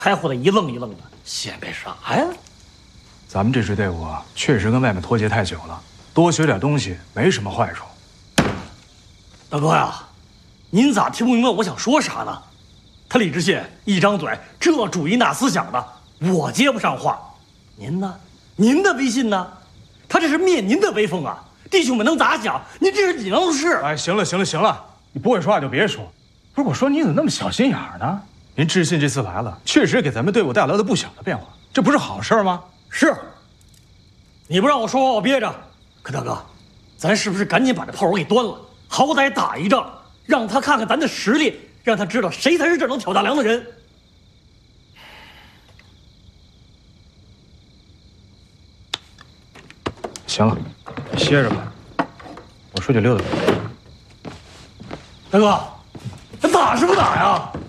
还活得一愣一愣的，显摆啥呀？ 咱们这支队伍确实跟外面脱节太久了，多学点东西没什么坏处。 大哥呀，您咋听不明白我想说啥呢？他李知县一张嘴这主义那思想的，我接不上话。您呢？您的威信呢？他这是灭您的威风啊！弟兄们能咋想？您这是你能是？ 哎，行了行了行了，你不会说话就别说。不是我说你怎么那么小心眼儿呢？您知信这次来了，确实给咱们队伍带来了不小的变化，这不是好事吗？ 是。你不让我说话，我憋着。可大哥，咱是不是赶紧把这炮手给端了？好歹打一仗，让他看看咱的实力，让他知道谁才是这能挑大梁的人。 行了，歇着吧，我出去溜达。 大哥，咱打是不打呀？